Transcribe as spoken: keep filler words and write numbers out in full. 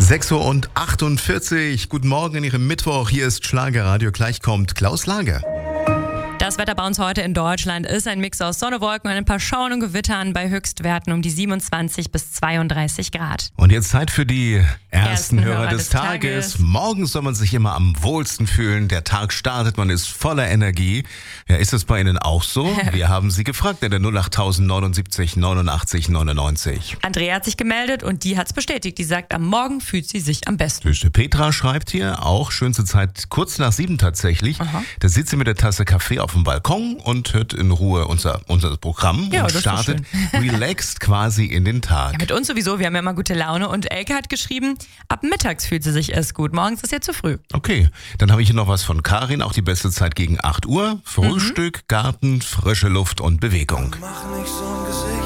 sechs Uhr achtundvierzig. Guten Morgen in Ihrem Mittwoch. Hier ist Schlagerradio. Gleich kommt Klaus Lage. Das Wetter bei uns heute in Deutschland ist ein Mix aus Sonne, Wolken und ein paar Schauern und Gewittern bei Höchstwerten um die siebenundzwanzig bis zweiunddreißig Grad. Und jetzt Zeit für die ersten, Ersten Hörer, Hörer des, des Tages. Tages. Morgens soll man sich immer am wohlsten fühlen. Der Tag startet, man ist voller Energie. Ja, ist es bei Ihnen auch so? Wir haben Sie gefragt in der null acht null neun sieben neunundachtzig neunundneunzig. Andrea hat sich gemeldet und die hat's bestätigt. Die sagt, am Morgen fühlt sie sich am besten. Tüste Petra schreibt hier, auch schönste Zeit kurz nach sieben tatsächlich. Aha. Da sitzt sie mit der Tasse Kaffee auf dem Balkon und hört in Ruhe unser, unser Programm Ja, und das ist startet relaxed quasi in den Tag. Ja, mit uns sowieso, wir haben ja immer gute Laune. Und Elke hat geschrieben, ab mittags fühlt sie sich erst gut. Morgens ist ja zu früh. Okay, dann habe ich hier noch was von Karin, auch die beste Zeit gegen acht Uhr. Frühstück, Garten, frische Luft und Bewegung. Mach nicht so ein Gesicht.